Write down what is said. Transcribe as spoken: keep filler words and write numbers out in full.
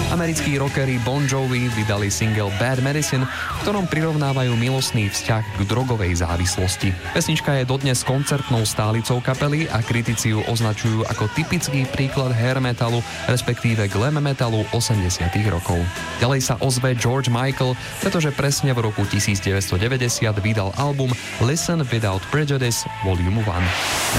Americkí rockeri Bon Jovi vydali single Bad Medicine, v ktorom prirovnávajú milostný vzťah k drogovej závislosti. Pesnička je dodnes koncertnou stálicou kapely a kritici ju označujú ako typický príklad hair metalu, respektíve glam metalu osemdesiatych rokov. Ďalej sa ozve George Michael, pretože presne v roku devätnásťstodeväťdesiat vydal album Listen Without Prejudice Volume one.